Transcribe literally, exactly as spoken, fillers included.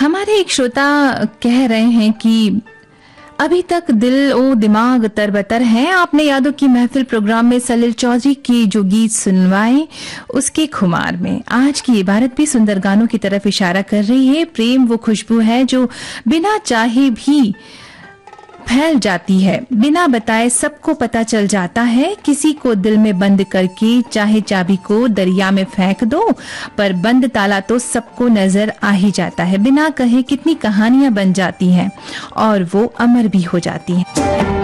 हमारे एक श्रोता कह रहे हैं कि अभी तक दिल ओ दिमाग तरबतर है। आपने यादों की महफिल प्रोग्राम में सलील चौधरी की जो गीत सुनवाए उसके खुमार में आज की इबारत भी सुंदर गानों की तरफ इशारा कर रही है। प्रेम वो खुशबू है जो बिना चाहे भी फैल जाती है, बिना बताए सबको पता चल जाता है। किसी को दिल में बंद करके चाहे चाबी को दरिया में फेंक दो, पर बंद ताला तो सबको नजर आ ही जाता है। बिना कहे कितनी कहानियां बन जाती हैं और वो अमर भी हो जाती हैं।